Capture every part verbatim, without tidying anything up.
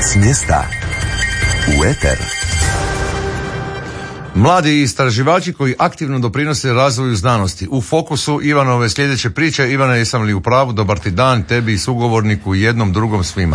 S mjesta u eter. Mladi istraživači koji aktivno doprinose razvoju znanosti. U fokusu Ivanove sljedeće priče. Ivane, jesam li u pravu? Dobar ti dan, tebi i sugovorniku, jednom, drugom, svima.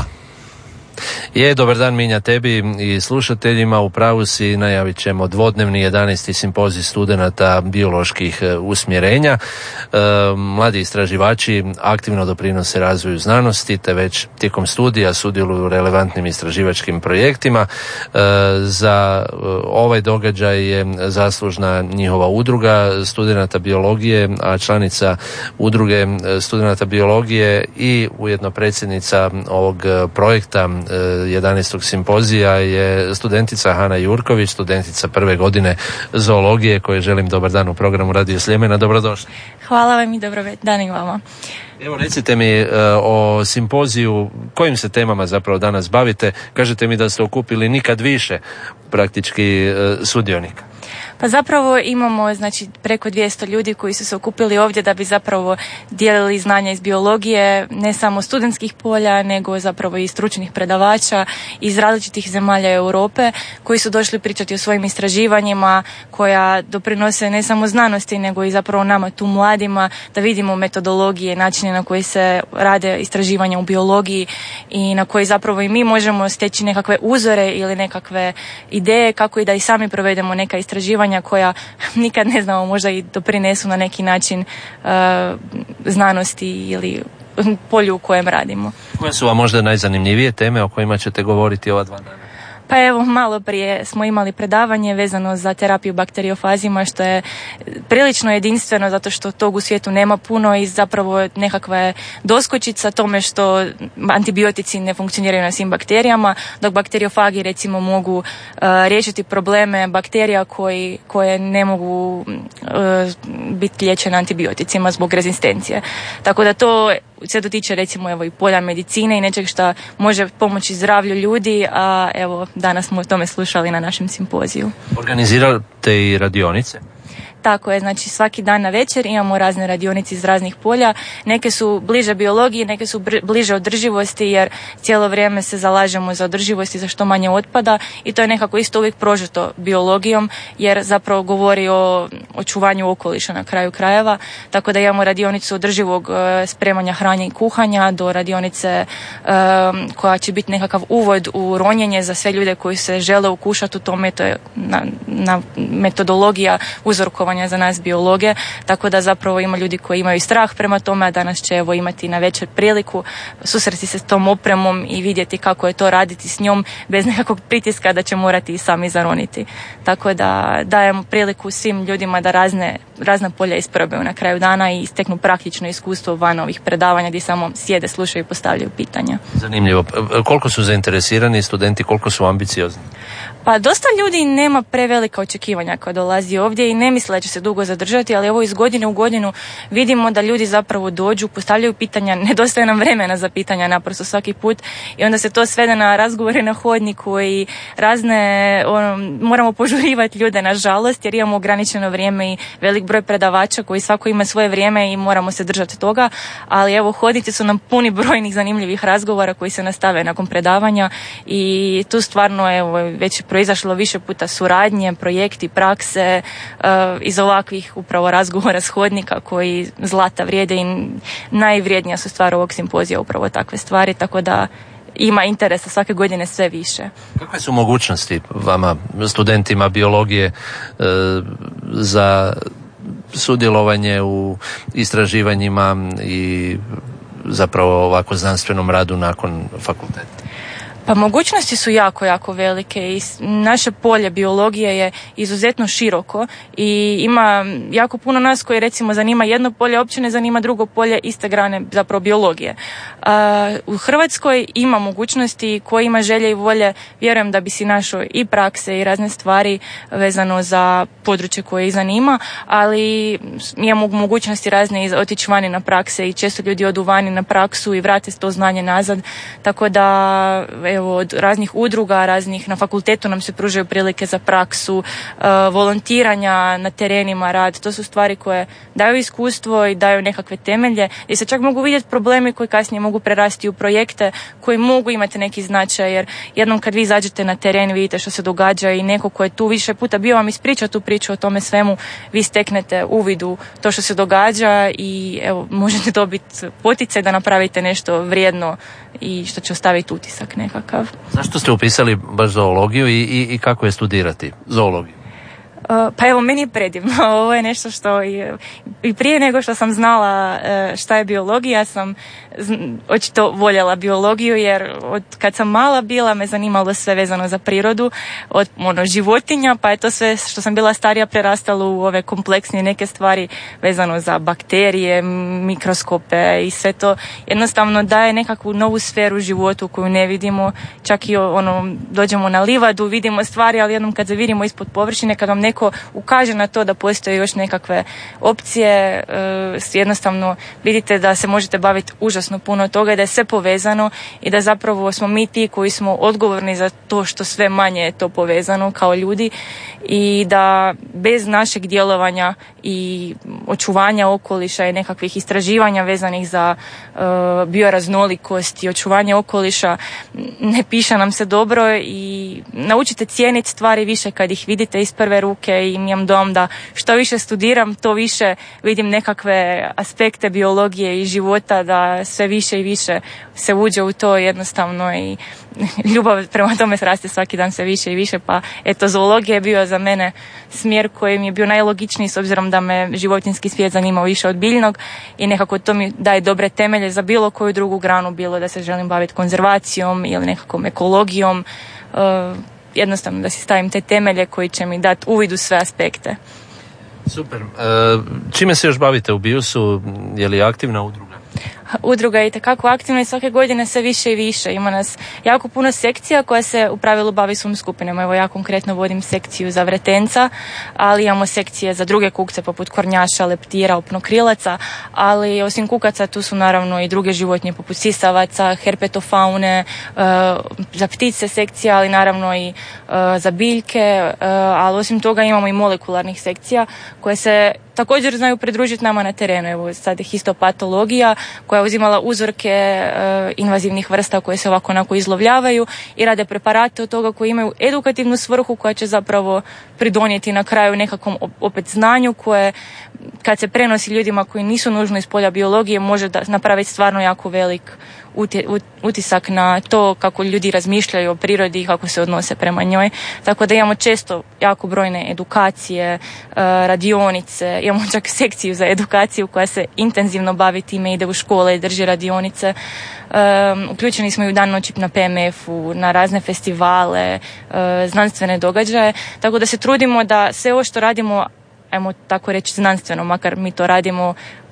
Je, dobar dan Minja tebi i slušateljima. U pravu si, najavit ćemo dvodnevni jedanaesti simpozij studenata bioloških usmjerenja. E, mladi istraživači aktivno doprinose razvoju znanosti, te već tijekom studija sudjeluju u relevantnim istraživačkim projektima. E, za ovaj događaj je zaslužna njihova udruga studenata biologije, a članica udruge studenata biologije i ujedno predsjednica ovog projekta jedanaestog simpozija je studentica Hana Jurković, studentica prve godine zoologije, koje želim dobar dan u programu Radio Sljemena. Dobrodošli. Hvala vam i dobro dan i vama. Evo, recite mi uh, o simpoziju, kojim se temama zapravo danas bavite? Kažete mi da ste okupili nikad više praktički uh, sudionika. Pa zapravo imamo znači preko dvjesto ljudi koji su se okupili ovdje da bi zapravo dijelili znanja iz biologije, ne samo studentskih polja, nego zapravo i stručnih predavača iz različitih zemalja Europe koji su došli pričati o svojim istraživanjima koja doprinose ne samo znanosti, nego i zapravo nama tu mladima da vidimo metodologije, načine na koji se rade istraživanja u biologiji i na koji zapravo i mi možemo steći nekakve uzore ili nekakve ideje kako i da i sami provedemo neka istraživanja koja nikad ne znamo, možda i doprinesu na neki način uh, znanosti ili polju u kojem radimo. Koje su vam možda najzanimljivije teme o kojima ćete govoriti ova dva dana? Pa evo, malo prije smo imali predavanje vezano za terapiju bakteriofazima, što je prilično jedinstveno zato što tog u svijetu nema puno i zapravo nekakva je doskočica tome što antibiotici ne funkcioniraju na svim bakterijama, dok bakteriofagi recimo mogu uh, riješiti probleme bakterija koji, koje ne mogu uh, biti liječene antibioticima zbog rezistencije. Tako da to se dotiče recimo evo i polja medicine i nečeg što može pomoći zdravlju ljudi, a evo danas smo o tome slušali na našem simpoziju. Organizirate i radionice? Tako je, znači svaki dan na večer imamo razne radionice iz raznih polja. Neke su bliže biologiji, neke su bliže održivosti jer cijelo vrijeme se zalažemo za održivost i za što manje otpada i to je nekako isto uvijek prožeto biologijom jer zapravo govori o očuvanju okoliša na kraju krajeva. Tako da imamo radionicu održivog e, spremanja hrane i kuhanja do radionice e, koja će biti nekakav uvod u ronjenje za sve ljude koji se žele ukušati u tome. To je na, na metodologija uzorkovanja za nas biologe, tako da zapravo ima ljudi koji imaju strah prema tome, a danas će evo imati na večer priliku susresti se s tom opremom i vidjeti kako je to raditi s njom bez nekakvog pritiska da će morati i sami zaroniti. Tako da dajemo priliku svim ljudima da razne, razna polja isprobaju na kraju dana i steknu praktično iskustvo van ovih predavanja gdje samo sjede, slušaju i postavljaju pitanja. Zanimljivo. Koliko su zainteresirani studenti, koliko su ambiciozni? Pa dosta ljudi nema prevelika očekivanja kad dolazi ovdje i ne misle da će se dugo zadržati, ali evo iz godine u godinu vidimo da ljudi zapravo dođu, postavljaju pitanja, nedostaje nam vremena za pitanja naprosto svaki put i onda se to svede na razgovore na hodniku i razne, ono, moramo požurivati ljude nažalost jer imamo ograničeno vrijeme i velik broj predavača koji svako ima svoje vrijeme i moramo se držati toga, ali evo hodnici su nam puni brojnih zanimljivih razgovora koji se nastave nakon predavanja i tu stvarno evo već proizašlo više puta suradnje, projekti, prakse uh, iz ovakvih upravo razgovora s hodnika koji zlata vrijede i najvrijednija su stvar ovog simpozija upravo takve stvari, tako da ima interesa svake godine sve više. Kakve su mogućnosti vama, studentima biologije, uh, za sudjelovanje u istraživanjima i zapravo ovako znanstvenom radu nakon fakulteta? Pa mogućnosti su jako, jako velike i naše polje biologije je izuzetno široko i ima jako puno nas koji recimo zanima jedno polje, uopće ne zanima drugo polje iste grane zapravo biologije. A, u Hrvatskoj ima mogućnosti, ko ima želje i volje, vjerujem da bi si našao i prakse i razne stvari vezano za područje koje ih zanima, ali imamo mogućnosti razne otići vani na prakse i često ljudi odu vani na praksu i vrate to znanje nazad, tako da evo, od raznih udruga, raznih, na fakultetu nam se pružaju prilike za praksu, uh, volontiranja na terenima, rad. To su stvari koje daju iskustvo i daju nekakve temelje i se čak mogu vidjeti problemi koji kasnije mogu prerasti u projekte koji mogu imati neki značaj, jer jednom kad vi izađete na teren vidite što se događa i neko ko je tu više puta bio vam ispriča tu priču o tome svemu, vi steknete uvid u to što se događa i evo, možete dobiti poticaj da napravite nešto vrijedno i što će ostaviti utisak nekakav. Zašto ste upisali baš zoologiju i, i, i kako je studirati zoologiju? Uh, pa evo, meni je predivno. Ovo je nešto što i, i prije nego što sam znala uh, šta je biologija, sam z- očito voljela biologiju, jer od kad sam mala bila me zanimalo sve vezano za prirodu, od ono, životinja, pa je to sve što sam bila starija prerastalo u ove kompleksnije neke stvari vezano za bakterije, mikroskope i sve to jednostavno daje nekakvu novu sferu životu koju ne vidimo. Čak i ono, dođemo na livadu, vidimo stvari, ali jednom kad zavirimo ispod površine, kad vam neko ukaže na to da postoje još nekakve opcije, jednostavno vidite da se možete baviti užasno puno toga i da je sve povezano i da zapravo smo mi ti koji smo odgovorni za to što sve manje je to povezano kao ljudi i da bez našeg djelovanja i očuvanja okoliša i nekakvih istraživanja vezanih za uh, bioraznolikost i očuvanje okoliša ne piše nam se dobro i naučite cijeniti stvari više kad ih vidite iz prve ruke i imam dom da što više studiram, to više vidim nekakve aspekte biologije i života, da sve više i više se uđe u to jednostavno i ljubav prema tome raste svaki dan sve više i više, pa eto, zoologija je bio za mene smjer koji mi je bio najlogičniji s obzirom da me životinjski svijet zanimao više od biljnog i nekako to mi daje dobre temelje za bilo koju drugu granu, bilo da se želim baviti konzervacijom ili nekakvom ekologijom, uh, jednostavno da si stavim te temelje koji će mi dati uvid u sve aspekte. Super. E, čime se još bavite u BIUS-u? Je li aktivna udruga? Udruga je itekako aktivna i svake godine sve više i više. Ima nas jako puno sekcija koja se u pravilu bavi svojim skupinama. Evo, ja konkretno vodim sekciju za vretenca, ali imamo sekcije za druge kukce poput kornjaša, leptira, opnokrilaca, ali osim kukaca tu su naravno i druge životinje poput sisavaca, herpetofaune, uh, za ptice sekcija, ali naravno i uh, za biljke, uh, ali osim toga imamo i molekularnih sekcija koje se također znaju pridružiti nama na terenu. Evo, sad je histopatologija koja je uzimala uzorke e, invazivnih vrsta koje se ovako onako izlovljavaju i rade preparate od toga koji imaju edukativnu svrhu koja će zapravo pridonijeti na kraju nekakvom opet znanju koje kad se prenosi ljudima koji nisu nužno iz polja biologije može da napraviti stvarno jako velik utisak na to kako ljudi razmišljaju o prirodi i kako se odnose prema njoj. Tako da imamo često jako brojne edukacije, radionice, imamo čak sekciju za edukaciju koja se intenzivno bavi time, ide u škole i drži radionice. Um, uključeni smo i u dan noći na P M F-u, na razne festivale, uh, znanstvene događaje, tako da se trudimo da sve ovo što radimo, ajmo tako reći znanstveno, makar mi to radimo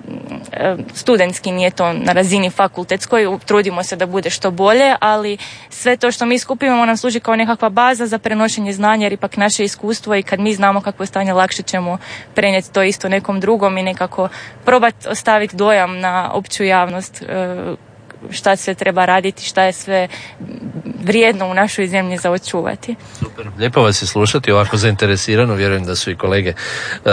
studentski, nije to na razini fakultetskoj, trudimo se da bude što bolje, ali sve to što mi skupimo nam služi kao nekakva baza za prenošenje znanja, jer ipak naše iskustvo i kad mi znamo kakvo je stanje, lakše ćemo prenijeti to isto nekom drugom i nekako probati ostaviti dojam na opću javnost šta sve treba raditi, šta je sve vrijedno u našoj zemlji za očuvati. Super, lijepo vas je slušati ovako zainteresirano, vjerujem da su i kolege e,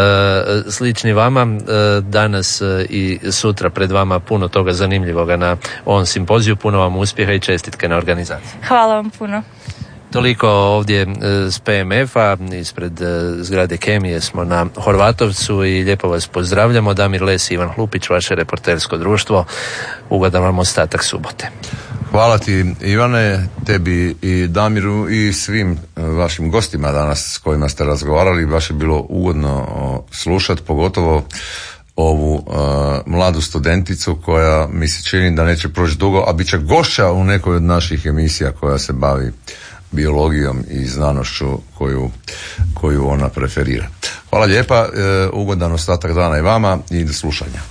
slični vama. E, danas e, i sutra pred vama puno toga zanimljivoga na ovom simpoziju, puno vam uspjeha i čestitke na organizaciji. Hvala vam puno. Toliko ovdje s P M F-a, ispred zgrade Kemije smo na Horvatovcu i lijepo vas pozdravljamo. Damir Les i Ivan Hlupić, vaše reportersko društvo. Ugodan vam ostatak subote. Hvala ti, Ivane, tebi i Damiru i svim vašim gostima danas s kojima ste razgovarali. Baš je bilo ugodno slušati, pogotovo ovu uh, mladu studenticu koja mi se čini da neće proći dugo, a bit će gošća u nekoj od naših emisija koja se bavi biologijom i znanošću koju, koju ona preferira. Hvala lijepa, uh, ugodan ostatak dana i vama i do slušanja.